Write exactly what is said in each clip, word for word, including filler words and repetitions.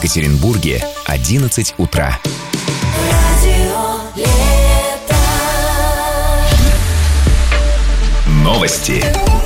Екатеринбурге одиннадцать утра. Новости.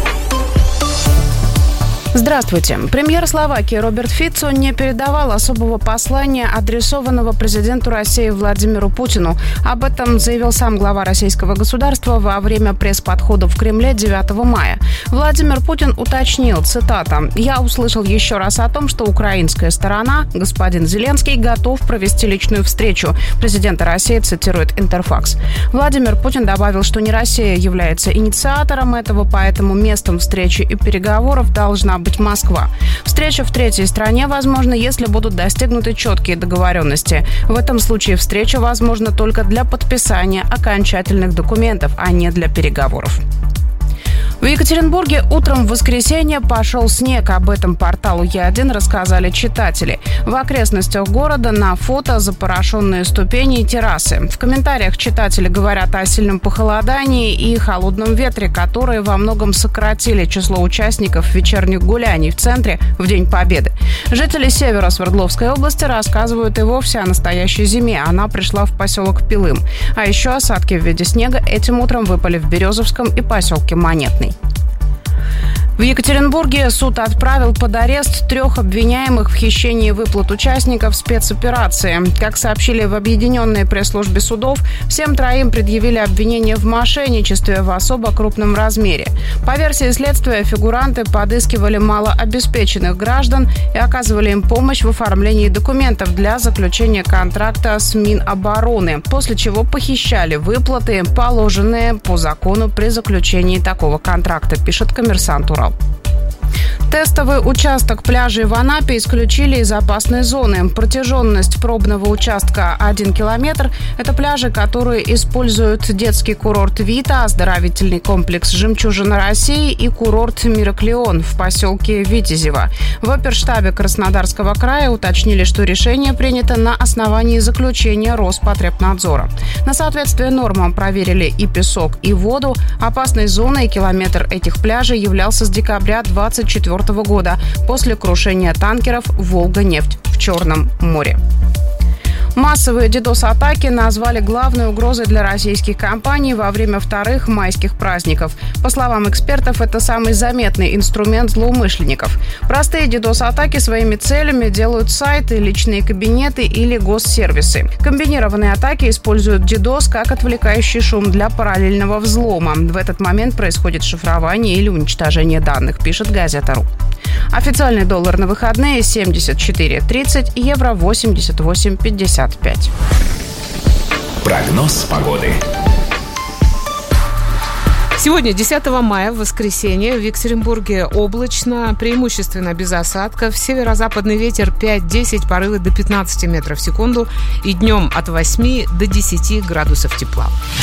Здравствуйте. Премьер Словакии Роберт Фицо не передавал особого послания, адресованного президенту России Владимиру Путину. Об этом заявил сам глава российского государства во время пресс-подхода в Кремле девятого мая. Владимир Путин уточнил, цитата: «Я услышал еще раз о том, что украинская сторона, господин Зеленский, готов провести личную встречу». Президента России цитирует Интерфакс. Владимир Путин добавил, что не Россия является инициатором этого, поэтому местом встречи и переговоров должна быть быть Москва. Встреча в третьей стране возможна, если будут достигнуты четкие договоренности. В этом случае встреча возможна только для подписания окончательных документов, а не для переговоров. В Екатеринбурге утром в воскресенье пошел снег. Об этом порталу Е один рассказали читатели. В окрестностях города на фото запорошенные ступени и террасы. В комментариях читатели говорят о сильном похолодании и холодном ветре, которые во многом сократили число участников вечерних гуляний в центре в День Победы. Жители севера Свердловской области рассказывают и вовсе о настоящей зиме. Она пришла в поселок Пилым. А еще осадки в виде снега этим утром выпали в Березовском и поселке Монетный. В Екатеринбурге суд отправил под арест трех обвиняемых в хищении выплат участников спецоперации. Как сообщили в объединенной пресс-службе судов, всем троим предъявили обвинение в мошенничестве в особо крупном размере. По версии следствия, фигуранты подыскивали малообеспеченных граждан и оказывали им помощь в оформлении документов для заключения контракта с Минобороны, после чего похищали выплаты, положенные по закону при заключении такого контракта, пишет «Коммерсант Урал». Тестовый участок пляжей в Анапе исключили из опасной зоны. Протяженность пробного участка один километр. Это пляжи, которые используют детский курорт «Вита», оздоровительный комплекс «Жемчужина России» и курорт «Мираклион» в поселке Витязево. В оперштабе Краснодарского края уточнили, что решение принято на основании заключения Роспотребнадзора. На соответствие нормам проверили и песок, и воду. Опасной зоной километр этих пляжей являлся с декабря двадцать четвёртого года после крушения танкеров «Волга-нефть» в Черном море. Массовые дидос-атаки назвали главной угрозой для российских компаний во время вторых майских праздников. По словам экспертов, это самый заметный инструмент злоумышленников. Простые дидос-атаки своими целями делают сайты, личные кабинеты или госсервисы. Комбинированные атаки используют дидос как отвлекающий шум для параллельного взлома. В этот момент происходит шифрование или уничтожение данных, пишет Газета.ру. Официальный доллар на выходные семьдесят четыре тридцать, евро восемьдесят восемь пятьдесят пять. Прогноз погоды. Сегодня, десятого мая, в воскресенье, в Екатеринбурге облачно, преимущественно без осадков. Северо-западный ветер пять-десять, порывы до пятнадцати метров в секунду. И днем от восьми до десяти градусов тепла.